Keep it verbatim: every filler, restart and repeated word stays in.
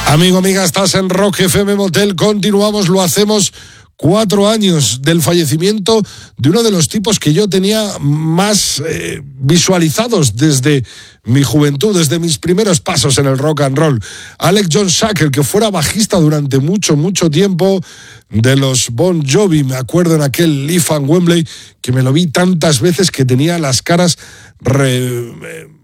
Amigo, amiga, estás en Rock F M Motel. Continuamos, lo hacemos cuatro años del fallecimiento de uno de los tipos que yo tenía más eh, visualizados desde mi juventud, desde mis primeros pasos en el rock and roll. Alex John Shackle, que fuera bajista durante mucho, mucho tiempo de los Bon Jovi. Me acuerdo en aquel Live and Wembley, que me lo vi tantas veces que tenía las caras re...